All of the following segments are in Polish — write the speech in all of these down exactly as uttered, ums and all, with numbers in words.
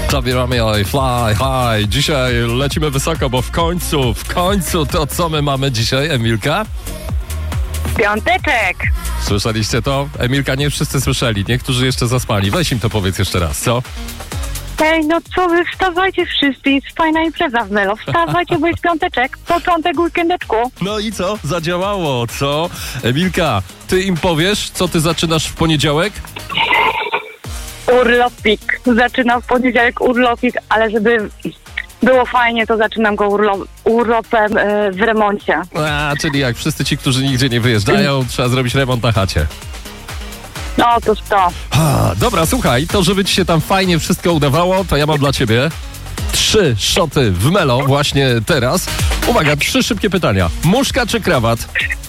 Zabieramy oj, fly high. Dzisiaj lecimy wysoko, bo w końcu, w końcu to co my mamy dzisiaj, Emilka? Piąteczek. Słyszeliście to? Emilka, nie wszyscy słyszeli, niektórzy jeszcze zaspali. Weź im to powiedz jeszcze raz, co? Ej, no co wy, wstawajcie wszyscy, jest fajna impreza w Melo. Wstawajcie, bo jest piąteczek, początek weekendeczku. No i co? Zadziałało, co? Emilka, ty im powiesz, co ty zaczynasz w poniedziałek? Urlopik. Zaczynam w poniedziałek urlopik, ale żeby było fajnie, to zaczynam go urlo- urlopem yy, w remoncie. A, czyli jak wszyscy ci, którzy nigdzie nie wyjeżdżają, trzeba zrobić remont na chacie. No, otóż to. A, dobra, słuchaj, to żeby ci się tam fajnie wszystko udawało, to ja mam dla ciebie trzy szoty w Melo właśnie teraz. Uwaga, trzy szybkie pytania. Muszka czy krawat?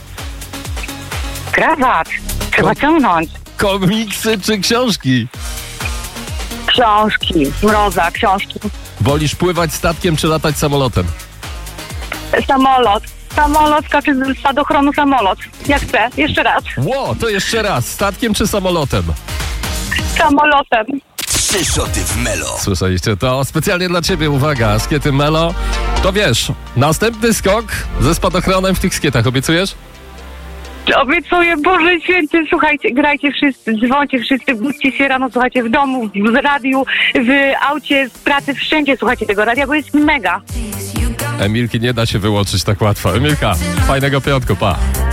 Krawat. Trzeba Ko- ciągnąć. Komiksy czy książki? Książki. Mroza, książki. Wolisz pływać statkiem czy latać samolotem? Samolot. Samolot skoczy z spadochronu samolot. Jak chcę. Jeszcze raz. Ło, to jeszcze raz. Statkiem czy samolotem? Samolotem. Trzy szoty w Melo. Słyszeliście to? Specjalnie dla ciebie, uwaga, skiety Melo. To wiesz, następny skok ze spadochronem w tych skietach, obiecujesz? Obiecuję, Boże Święty, słuchajcie, grajcie wszyscy, dzwońcie wszyscy, budźcie się rano, słuchajcie, w domu, w radiu, w aucie, w pracy, wszędzie słuchajcie tego radia, bo jest mega. Emilki nie da się wyłączyć tak łatwo. Emilka, fajnego piątku, pa.